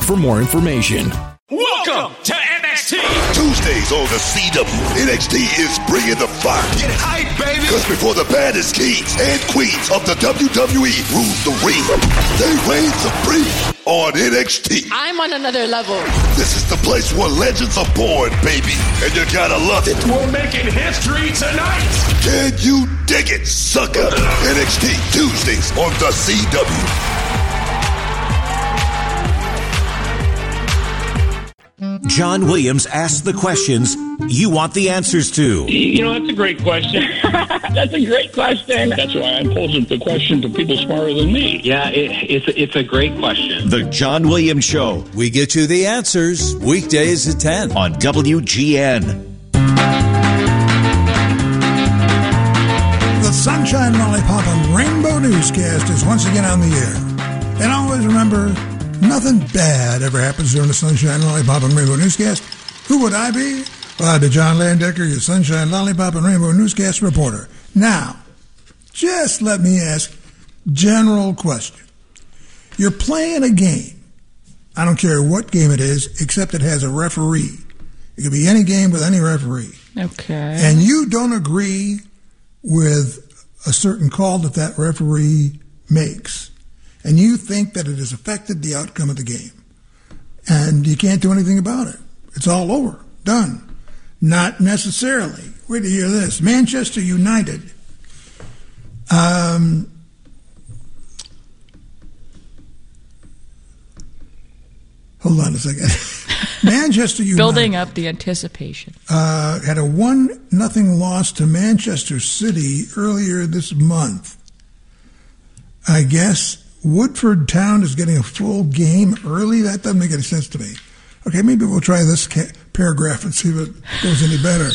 for more information. Welcome to NXT. Tuesdays on the CW, NXT is bringing the fire. Get hype, baby. Because before the baddest kings and queens of the WWE rule the ring, they reign supreme on NXT. I'm on another level. This is the place where legends are born, baby. And you gotta love it. We're making history tonight. Can you dig it, sucker? NXT Tuesdays on the CW. John Williams asks the questions you want the answers to. You know, that's a great question. That's a great question. That's why I pose the question to people smarter than me. Yeah, it's a great question. The John Williams Show. We get you the answers weekdays at 10 on WGN. The Sunshine Lollipop and Rainbow Newscast is once again on the air. And always remember, nothing bad ever happens during the Sunshine Lollipop and Rainbow Newscast. Who would I be? Well, I'd be John Landecker, your Sunshine Lollipop and Rainbow Newscast reporter. Now, just let me ask general question. You're playing a game. I don't care what game it is, except it has a referee. It could be any game with any referee. Okay. And you don't agree with a certain call that referee makes. And you think that it has affected the outcome of the game. And you can't do anything about it. It's all over. Done. Not necessarily. Wait to hear this. Manchester United. Hold on a second. Manchester United. Building up the anticipation. Had a 1-0 loss to Manchester City earlier this month. I guess Woodford Town is getting a full game early? That doesn't make any sense to me. Okay, maybe we'll try this paragraph and see if it goes any better.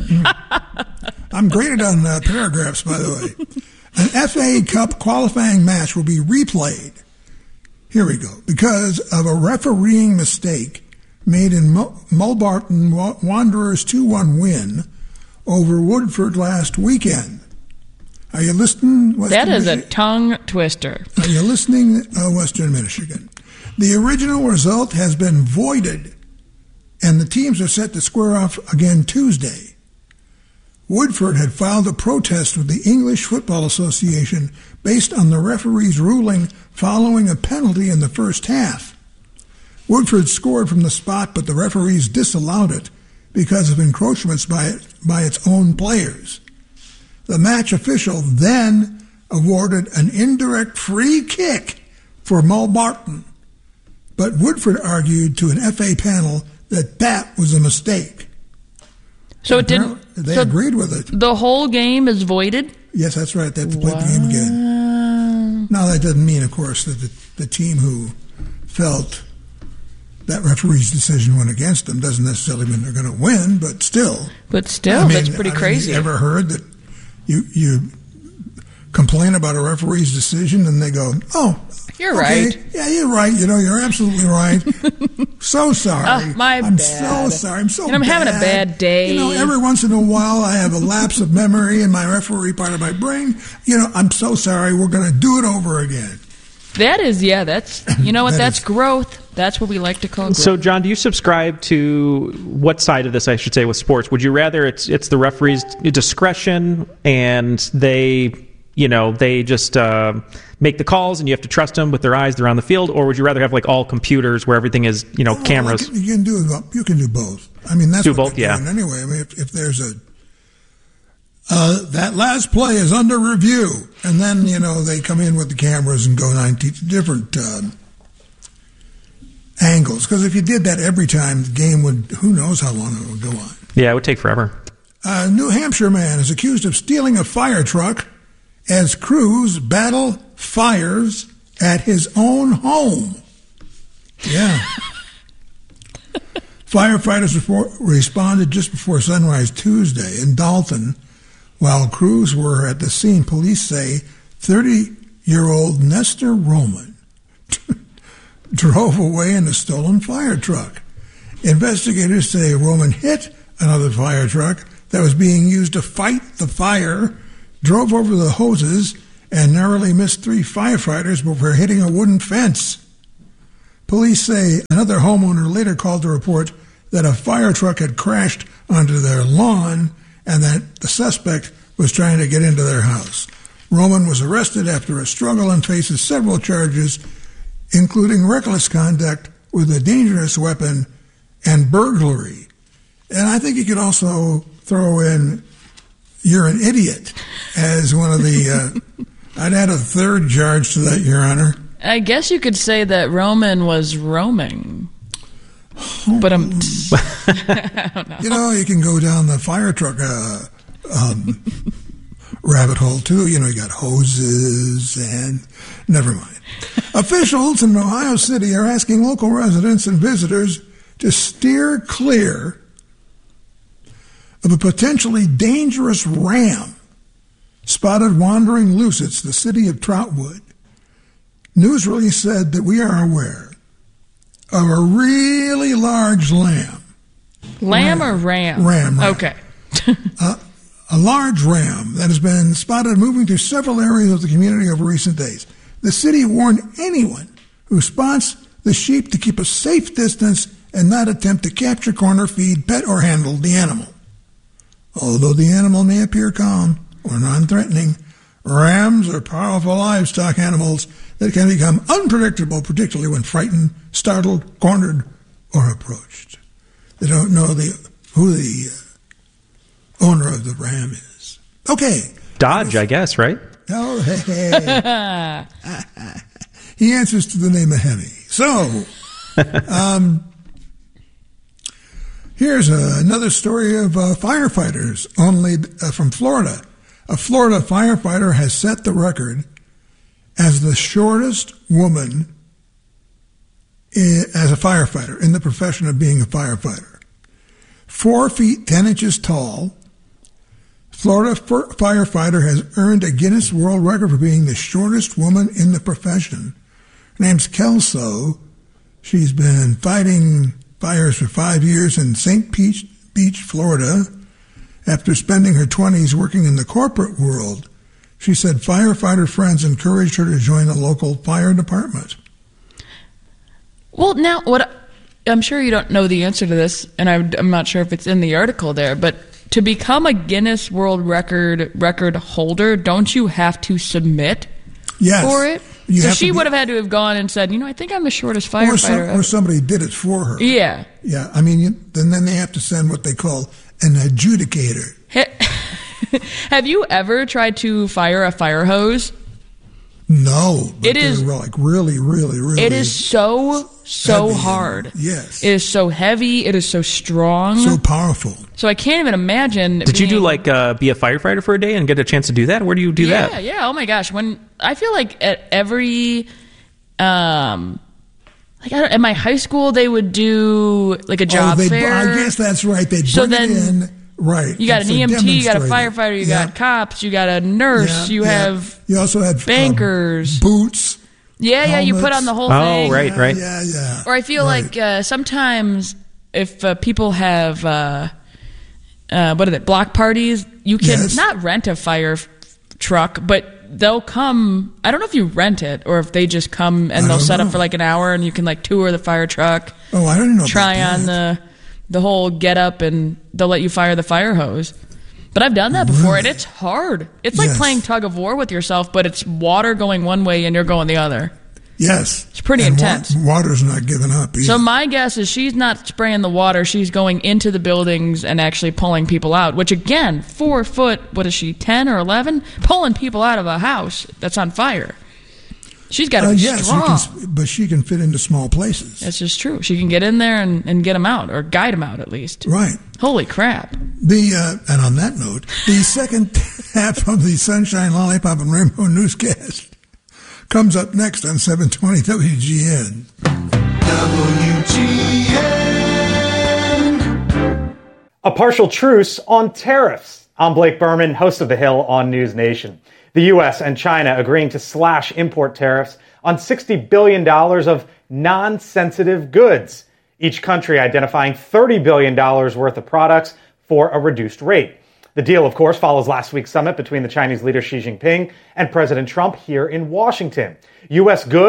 I'm graded on paragraphs, by the way. An FA Cup qualifying match will be replayed. Here we go. Because of a refereeing mistake made in Mulbarton Wanderers 2-1 win over Woodford last weekend. Are you listening, Western That is Michigan? a tongue twister. Are you listening, Western Michigan? The original result has been voided, and the teams are set to square off again Tuesday. Woodford had filed a protest with the English Football Association based on the referee's ruling following a penalty in the first half. Woodford scored from the spot, but the referees disallowed it because of encroachments by its own players. The match official then awarded an indirect free kick for Mulbarton, but Woodford argued to an FA panel that was a mistake. So it didn't. They agreed with it. The whole game is voided? Yes, that's right. They have to play the game again. Now, that doesn't mean, of course, that the team who felt that referee's decision went against them doesn't necessarily mean they're going to win, but still. That's pretty crazy. You ever heard that you complain about a referee's decision and they go, oh, you're okay, right. Yeah, you're right. You're absolutely right. So sorry. I'm bad. so sorry. I'm having a bad day. Every once in a while I have a lapse of memory in my referee part of my brain. I'm so sorry. We're going to do it over again. That's that's growth. That's what we like to call growth. So, John, do you subscribe to what side of this, I should say, with sports? Would you rather it's the referee's discretion and they just make the calls and you have to trust them with their eyes, they're on the field, or would you rather have like all computers where everything is, cameras? You can do both. I mean, that's do what both, they're doing anyway. I mean, if there's that last play is under review, and then they come in with the cameras and go 19 different angles. Because if you did that every time, the game who knows how long it would go on. Yeah, it would take forever. A New Hampshire man is accused of stealing a fire truck as crews battle fires at his own home. Yeah. Firefighters responded just before sunrise Tuesday in Dalton. While crews were at the scene, police say 30-year-old Nestor Roman drove away in a stolen fire truck. Investigators say Roman hit another fire truck that was being used to fight the fire, drove over the hoses, and narrowly missed 3 firefighters before hitting a wooden fence. Police say another homeowner later called to report that a fire truck had crashed onto their lawn and that the suspect was trying to get into their house. Roman was arrested after a struggle and faces several charges, including reckless conduct with a dangerous weapon and burglary. And I think you could also throw in "you're an idiot" as one of the... I'd add a third charge to that, Your Honor. I guess you could say that Roman was roaming. But I don't know. You know, you can go down the fire truck rabbit hole, too. You know, you got hoses and... Never mind. Officials in Ohio City are asking local residents and visitors to steer clear of a potentially dangerous ram spotted wandering loose. It's the city of Troutwood. News release said that we are aware of a really large lamb. Lamb or ram? Ram. Okay. A large ram that has been spotted moving through several areas of the community over recent days. The city warned anyone who spots the sheep to keep a safe distance and not attempt to capture, corner, feed, pet, or handle the animal. Although the animal may appear calm or non-threatening, rams are powerful livestock animals that can become unpredictable, particularly when frightened, startled, cornered, or approached. They don't know who the owner of the ram is. Okay. Dodge, I guess, right? Oh, hey. He answers to the name of Henny. So, here's another story of firefighters, only from Florida. A Florida firefighter has set the record as the shortest woman as a firefighter, in the profession of being a firefighter. 4 feet 10 inches tall, Florida firefighter has earned a Guinness World Record for being the shortest woman in the profession. Her name's Kelso. She's been fighting fires for 5 years in St. Beach, Florida. After spending her 20s working in the corporate world, she said firefighter friends encouraged her to join a local fire department. Well, now, I'm sure you don't know the answer to this, and I'm not sure if it's in the article there, but to become a Guinness World Record holder, don't you have to submit for it? So she would have had to have gone and said, I think I'm the shortest firefighter. Or somebody did it for her. Yeah. Yeah, I mean, then they have to send what they call an adjudicator. Have you ever tried to fire a fire hose? No. But it is like really, really, really. It is so hard. Yes. It is so heavy. It is so strong. So powerful. So I can't even imagine. Did you do be a firefighter for a day and get a chance to do that? Where do you do that? Yeah. Oh my gosh. When I feel like at every, at my high school they would do like a job fair. I guess that's right. They'd bring it in. Right. You got an EMT, you got a firefighter, you got cops, you got a nurse, you also had bankers, boots. Yeah, helmets. You put on the whole thing. Oh, right. Yeah. Or I feel like sometimes if people have block parties, you can not rent a fire truck, but they'll come. I don't know if you rent it or if they just come and they'll set up for like an hour and you can like tour the fire truck. Oh, I don't know. Try on the whole get up and they'll let you fire the fire hose. But I've done that before and it's hard. It's like playing tug of war with yourself, but it's water going one way and you're going the other. Yes. It's pretty intense. Water's not giving up either. So my guess is she's not spraying the water. She's going into the buildings and actually pulling people out, which again, 4 foot, what is she, 10 or 11? Pulling people out of a house that's on fire. She's got to be strong. But she can fit into small places. That's just true. She can get in there and get them out, or guide them out at least. Right. Holy crap. And on that note, the second half of the Sunshine, Lollipop, and Rainbow newscast comes up next on 720 WGN. WGN. A partial truce on tariffs. I'm Blake Berman, host of The Hill on News Nation. The U.S. and China agreeing to slash import tariffs on $60 billion of non-sensitive goods, each country identifying $30 billion worth of products for a reduced rate. The deal, of course, follows last week's summit between the Chinese leader Xi Jinping and President Trump here in Washington. U.S. goods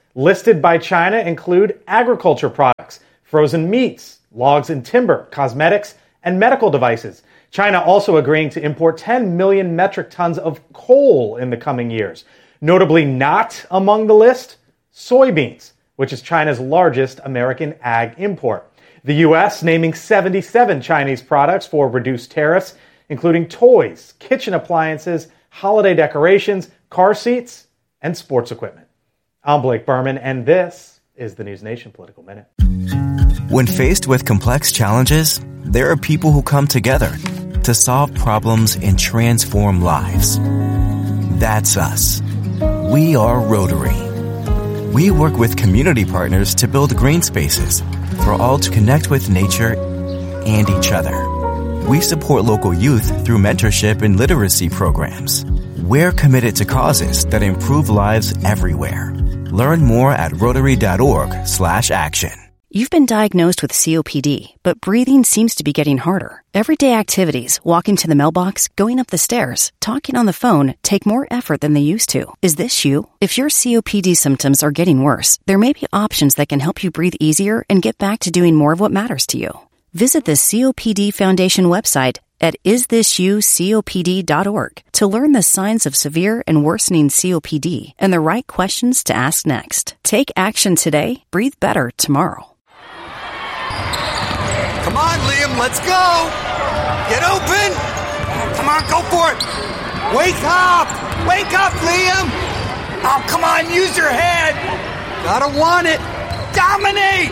listed by China include agriculture products, frozen meats, logs and timber, cosmetics, and medical devices. China also agreeing to import 10 million metric tons of coal in the coming years. Notably not among the list, soybeans, which is China's largest American ag import. The U.S. naming 77 Chinese products for reduced tariffs, including toys, kitchen appliances, holiday decorations, car seats, and sports equipment. I'm Blake Berman, and this is the News Nation Political Minute. When faced with complex challenges, there are people who come together to solve problems and transform lives. That's us. We are Rotary. We work with community partners to build green spaces for all to connect with nature and each other. We support local youth through mentorship and literacy programs. We're committed to causes that improve lives everywhere. Learn more at Rotary.org/action. You've been diagnosed with COPD, but breathing seems to be getting harder. Everyday activities, walking to the mailbox, going up the stairs, talking on the phone, take more effort than they used to. Is this you? If your COPD symptoms are getting worse, there may be options that can help you breathe easier and get back to doing more of what matters to you. Visit the COPD Foundation website at isthisyoucopd.org to learn the signs of severe and worsening COPD and the right questions to ask next. Take action today. Breathe better tomorrow. Come on, Liam, let's go! Get open! Come on, go for it! Wake up! Wake up, Liam! Oh, come on, use your head! Gotta want it! Dominate!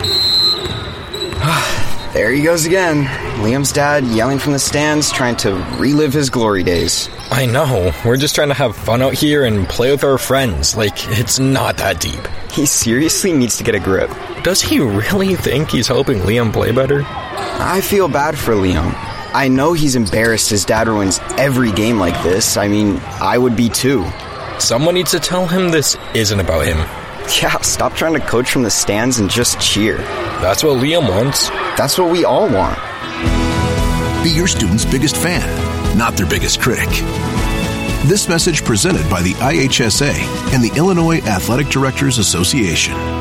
There he goes again. Liam's dad yelling from the stands, trying to relive his glory days. I know. We're just trying to have fun out here and play with our friends. Like, it's not that deep. He seriously needs to get a grip. Does he really think he's helping Liam play better? I feel bad for Liam. I know he's embarrassed his dad ruins every game like this. I mean, I would be too. Someone needs to tell him this isn't about him. Yeah, stop trying to coach from the stands and just cheer. That's what Liam wants. That's what we all want. Be your student's biggest fan, not their biggest critic. This message presented by the IHSA and the Illinois Athletic Directors Association.